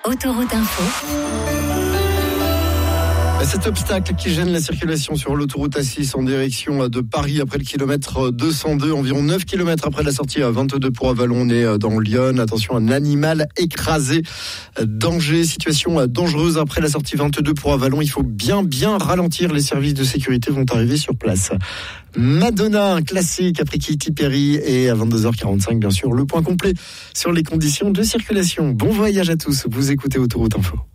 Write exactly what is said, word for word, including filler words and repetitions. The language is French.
Autoroute Info. Cet obstacle qui gêne la circulation sur l'autoroute A six en direction de Paris après le kilomètre deux cent deux, environ neuf kilomètres après la sortie à vingt-deux pour Avallon, on est dans Lyon. Attention, un animal écrasé. Danger, situation dangereuse après la sortie vingt-deux pour Avallon. Il faut bien, bien ralentir. Les services de sécurité vont arriver sur place. Madonna, un classique après Katy Perry, et à vingt-deux heures quarante-cinq, bien sûr, le point complet sur les conditions de circulation. Bon voyage à tous. Vous écoutez Autoroute Info.